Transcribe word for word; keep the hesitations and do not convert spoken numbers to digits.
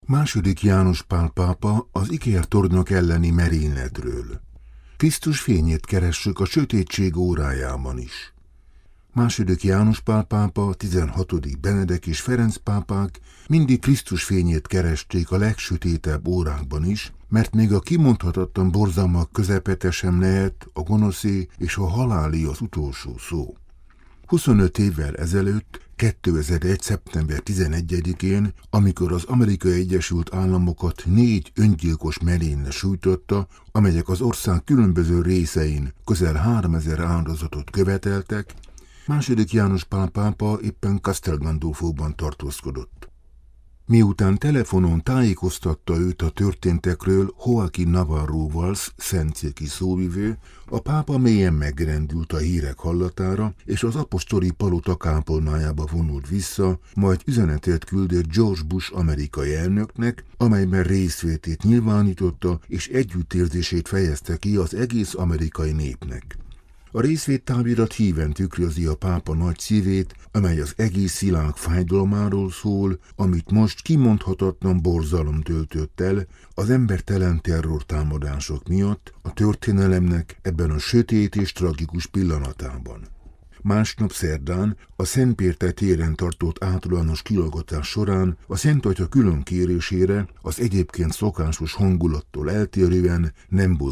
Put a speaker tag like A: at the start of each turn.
A: Második János Pál pápa az ikertornyok elleni merényletről. Krisztus fényét keressük a sötétség órájában is. Második János Pál pápa, tizenhatodik Benedek és Ferenc pápák mindig Krisztus fényét keresték a legsötétebb órákban is, mert még a kimondhatatlan borzalmak közepete sem lehet a gonoszé és a halálé az utolsó szó. huszonöt évvel ezelőtt, kétezer-egy. szeptember tizenegyedikén, amikor az Amerikai Egyesült Államokat négy öngyilkos merénylet sújtotta, amelyek az ország különböző részein közel háromezer áldozatot követeltek, második János Pál pápa éppen Castel Gandolfóban tartózkodott. Miután telefonon tájékoztatta őt a történtekről Joaquín Navarro Valls szentszéki szóvivő, a pápa mélyen megrendült a hírek hallatára, és az apostoli palota kápolnájába vonult vissza, majd üzenetet küldött George Bush amerikai elnöknek, amelyben részvétét nyilvánította és együttérzését fejezte ki az egész amerikai népnek. A részvéttávirat híven tükrözi a pápa nagy szívét, amely az egész világ fájdalmáról szól, amit most kimondhatatlan borzalom töltött el az embertelen terrortámadások miatt a történelemnek ebben a sötét és tragikus pillanatában. Másnap szerdán a Szentpéter téren tartott általános kiallgatás során a Szent Atya külön kérésére az egyébként szokásos hangulattól eltérően nem volt